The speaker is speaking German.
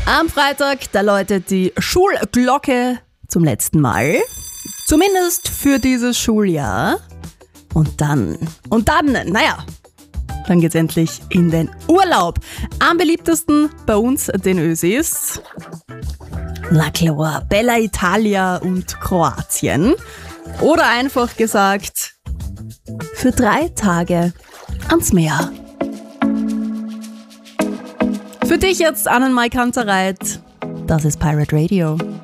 Am Freitag, da läutet die Schulglocke zum letzten Mal. Zumindest für dieses Schuljahr. Und dann, dann geht's endlich in den Urlaub. Am beliebtesten bei uns, den Ösis. Na klar, Bella Italia und Kroatien. Oder einfach gesagt, für 3 Tage ans Meer. Für dich jetzt Annenmai Kantereit. Das ist Pirate Radio.